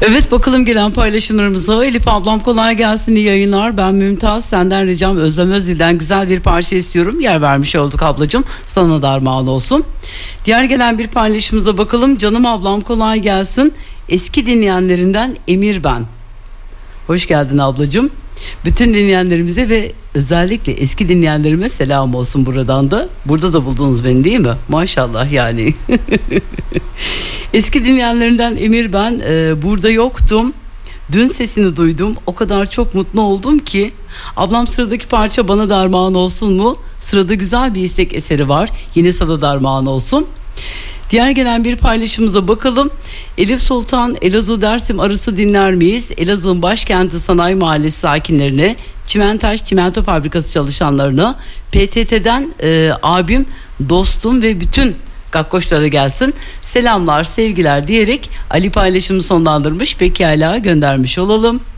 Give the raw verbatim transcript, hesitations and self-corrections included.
Evet, bakalım gelen paylaşımlarımıza. Elif ablam kolay gelsin, iyi yayınlar. Ben Mümtaz, senden ricam Özlem Özdil'den güzel bir parça istiyorum. Yer vermiş olduk ablacığım, sana da armağan olsun. Diğer gelen bir paylaşımımıza bakalım. Canım ablam kolay gelsin. Eski dinleyenlerinden Emir ben. Hoş geldin ablacığım. Bütün dinleyenlerimize ve özellikle eski dinleyenlerime selam olsun buradan da. Burada da buldunuz beni değil mi? Maşallah yani. Eski dinleyenlerinden Emir ben. Ee, burada yoktum. Dün sesini duydum. O kadar çok mutlu oldum ki. Ablam, sıradaki parça bana da armağan olsun mu? Sırada güzel bir istek eseri var. Yine sana da armağan olsun. Diğer gelen bir paylaşımıza bakalım. Elif Sultan, Elazığ Dersim arası dinler miyiz? Elazığ'ın başkenti Sanayi Mahallesi sakinlerine, Çimentaş Çimento Fabrikası çalışanlarına, P T T'den e, abim, dostum ve bütün gakkoşlara gelsin. Selamlar, sevgiler diyerek Ali paylaşımı sonlandırmış. Pekala, göndermiş olalım.